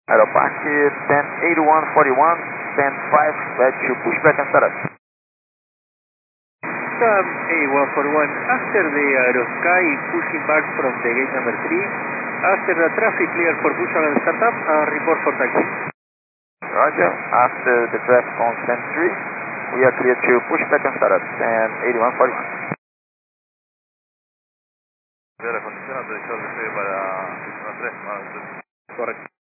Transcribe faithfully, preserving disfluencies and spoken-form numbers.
Aeropark ten eighty-one forty-one, stand five, ready to push back and start up. Sub eighty-one forty-one, after the Aerosky pushing back from the gate number three, after the traffic clear for push on and start up, uh, report for taxi. Roger, after the traffic on stand three, we are clear to push back and start up, stand eighty-one forty-one. La condición autorizó el despegue para tres, más. Correcto.